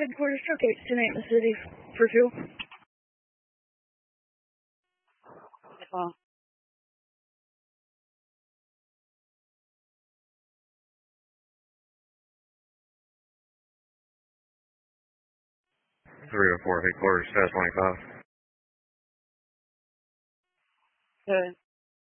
Headquarters truck 828 in the city for fuel. Oh. Three or four headquarters, Fast 25. Good.